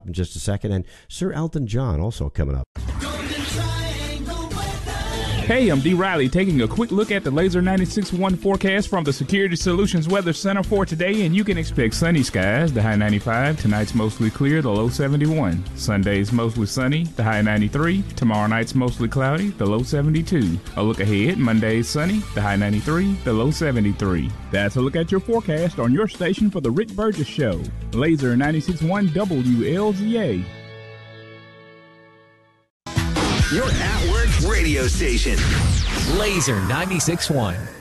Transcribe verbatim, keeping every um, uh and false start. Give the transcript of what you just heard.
in just a second. And Sir Elton John also coming up. Hey, I'm D. Riley taking a quick look at the Laser ninety-six point one forecast from the Security Solutions Weather Center for today, and you can expect sunny skies, the high ninety-five, tonight's mostly clear, the low seventy-one. Sunday's mostly sunny, the high ninety-three, tomorrow night's mostly cloudy, the low seventy-two. A look ahead, Monday's sunny, the high ninety-three, the low seventy-three. That's a look at your forecast on your station for the Rick Burgess Show. Laser ninety-six point one W L G A. Your at-work radio station. Laser ninety-six point one.